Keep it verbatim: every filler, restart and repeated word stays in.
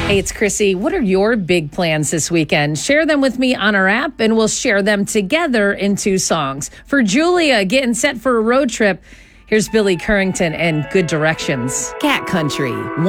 Hey, it's Chrissy. What are your big plans this weekend? Share them with me on our app, and we'll share them together in two songs. For Julia, getting set for a road trip, here's Billy Currington and Good Directions. Cat Country.